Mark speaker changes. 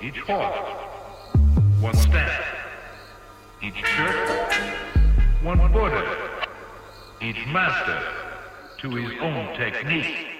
Speaker 1: each horse, one stance, each shirt, one border, each master to his own technique.